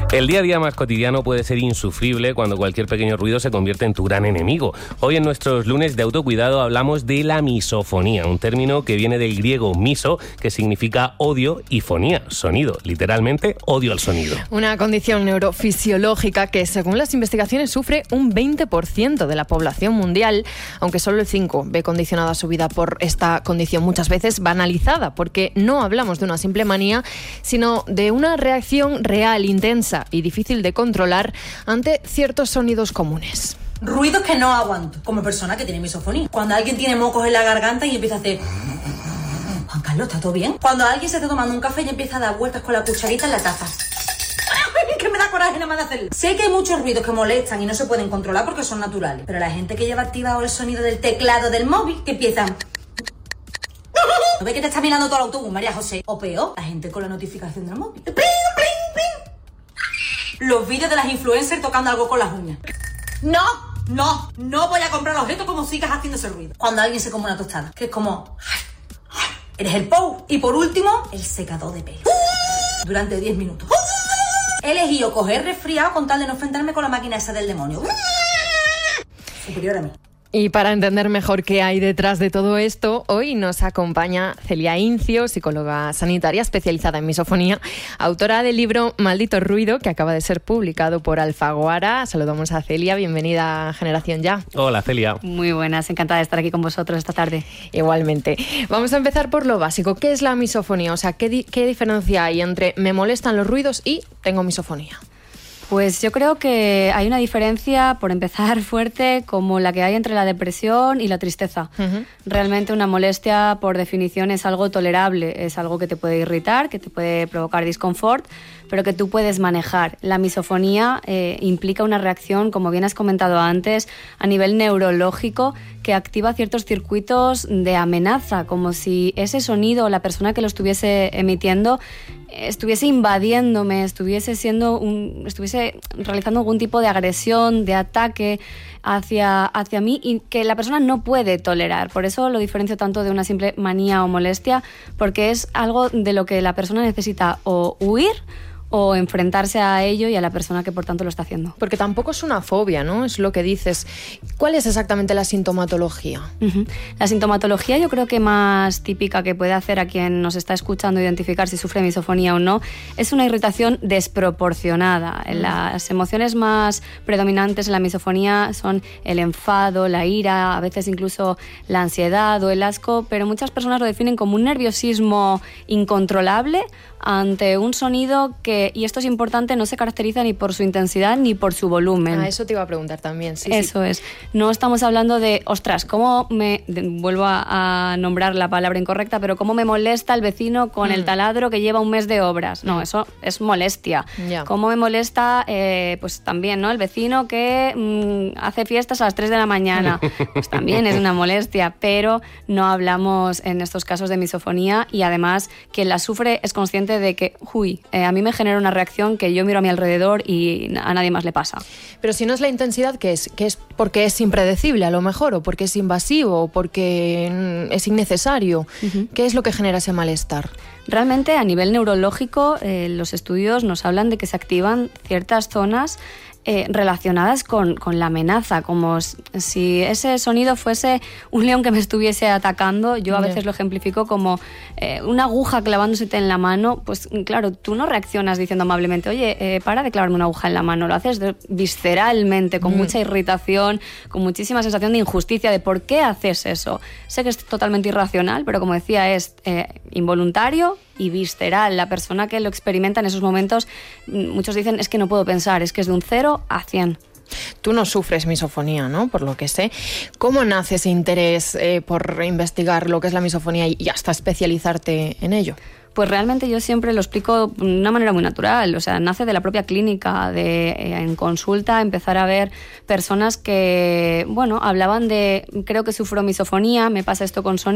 El día a día más cotidiano puede ser insufrible cuando cualquier pequeño ruido se convierte en tu gran enemigo. Hoy en nuestros lunes de autocuidado hablamos de la misofonía, un término que viene del griego miso, que significa odio, y fonía, sonido. Literalmente, odio al sonido. Una condición neurofisiológica que, según las investigaciones, sufre un 20% de la población mundial, aunque solo el 5% ve condicionada su vida por esta condición, muchas veces banalizada, porque no hablamos de una simple manía, sino de una reacción real, intensa y difícil de controlar ante ciertos sonidos comunes. Ruidos que no aguanto, como persona que tiene misofonía. Cuando alguien tiene mocos en la garganta y empieza a hacer... Juan Carlos, ¿está todo bien? Cuando alguien se está tomando un café y empieza a dar vueltas con la cucharita en la taza. Que me da coraje nada más de hacerlo. Sé que hay muchos ruidos que molestan y no se pueden controlar porque son naturales, pero la gente que lleva activado el sonido del teclado del móvil, que empiezan... ¿No ves que te está mirando todo el autobús, María José? O peor, la gente con la notificación del móvil. ¡Pling, pling, pling! Los vídeos de las influencers tocando algo con las uñas. No voy a comprar objetos como sigas haciendo ese ruido. Cuando alguien se come una tostada, que es como... Eres el Pou. Y por último, el secador de pelo. Durante 10 minutos. He elegido coger resfriado con tal de no enfrentarme con la máquina esa del demonio. Superior a mí. Y para entender mejor qué hay detrás de todo esto, hoy nos acompaña Celia Incio, psicóloga sanitaria especializada en misofonía, autora del libro Maldito Ruido, que acaba de ser publicado por Alfaguara. Saludamos a Celia, bienvenida a Generación Ya. Hola, Celia. Muy buenas, encantada de estar aquí con vosotros esta tarde. Igualmente. Vamos a empezar por lo básico. ¿Qué es la misofonía? O sea, ¿qué diferencia hay entre me molestan los ruidos y tengo misofonía? Pues yo creo que hay una diferencia, por empezar fuerte, como la que hay entre la depresión y la tristeza. Uh-huh. Realmente una molestia, por definición, es algo tolerable, es algo que te puede irritar, que te puede provocar disconfort, pero que tú puedes manejar. La misofonía implica una reacción, como bien has comentado antes, a nivel neurológico, que activa ciertos circuitos de amenaza, como si ese sonido o la persona que lo estuviese emitiendo estuviese invadiéndome, estuviese realizando algún tipo de agresión, de ataque hacia mí, y que la persona no puede tolerar. Por eso lo diferencio tanto de una simple manía o molestia, porque es algo de lo que la persona necesita o huir o enfrentarse a ello y a la persona que por tanto lo está haciendo. Porque tampoco es una fobia, ¿no? Es lo que dices. ¿Cuál es exactamente la sintomatología? Uh-huh. La sintomatología, yo creo que más típica que puede hacer a quien nos está escuchando identificar si sufre misofonía o no, es una irritación desproporcionada. Las emociones más predominantes en la misofonía son el enfado, la ira, a veces incluso la ansiedad o el asco, pero muchas personas lo definen como un nerviosismo incontrolable ante un sonido que, y esto es importante, no se caracteriza ni por su intensidad ni por su volumen. Eso te iba a preguntar también. Sí, eso es. No estamos hablando de, ostras, vuelvo a nombrar la palabra incorrecta, pero cómo me molesta el vecino con el taladro que lleva un mes de obras. No, eso es molestia. Ya. Cómo me molesta, pues también, ¿no? El vecino que hace fiestas a las 3 de la mañana. Pues también es una molestia, pero no hablamos en estos casos de misofonía, y además quien la sufre es consciente de que, a mí me genera una reacción que yo miro a mi alrededor y a nadie más le pasa. Pero si no es la intensidad, ¿qué es? ¿Qué es? Porque es impredecible a lo mejor, o porque es invasivo, o porque es innecesario. Uh-huh. ¿Qué es lo que genera ese malestar? Realmente, a nivel neurológico, los estudios nos hablan de que se activan ciertas zonas relacionadas con la amenaza, como si ese sonido fuese un león que me estuviese atacando. Yo a veces lo ejemplifico como una aguja clavándosete en la mano. Pues claro, tú no reaccionas diciendo amablemente, oye, para de clavarme una aguja en la mano. Lo haces visceralmente, con mucha irritación, con muchísima sensación de injusticia, de por qué haces eso. Sé que es totalmente irracional, pero como decía, es involuntario y visceral. La persona que lo experimenta en esos momentos, muchos dicen, es que no puedo pensar, es que es de un 0 a 100. Tú no sufres misofonía, ¿no? Por lo que sé. ¿Cómo nace ese interés por investigar lo que es la misofonía y hasta especializarte en ello? Pues realmente yo siempre lo explico de una manera muy natural, o sea, nace de la propia clínica, en consulta empezar a ver personas que, hablaban de, creo que sufro misofonía, me pasa esto con sonido.